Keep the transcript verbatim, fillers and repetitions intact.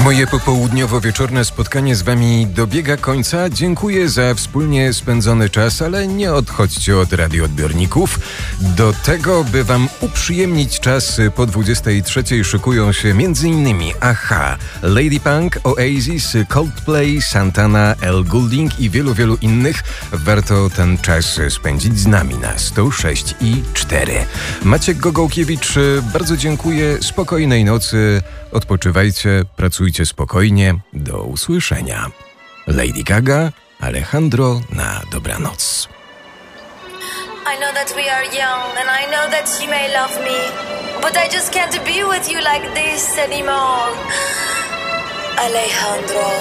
Moje popołudniowo-wieczorne spotkanie z wami dobiega końca. Dziękuję za wspólnie spędzony czas, ale nie odchodźcie od radioodbiorników. Do tego, by wam uprzyjemnić czas po dwudziestej trzeciej szykują się m.in. Aha, Lady Punk, Oasis, Coldplay, Santana, Elle Goulding i wielu, wielu innych. Warto ten czas spędzić z nami na sto sześć i cztery. Maciek Gogołkiewicz, bardzo dziękuję. Spokojnej nocy. Odpoczywajcie, pracujcie spokojnie. Do usłyszenia. Lady Gaga, Alejandro na dobranoc. I know that we are young and I know that you may love me, but I just can't be with you like this anymore. Alejandro.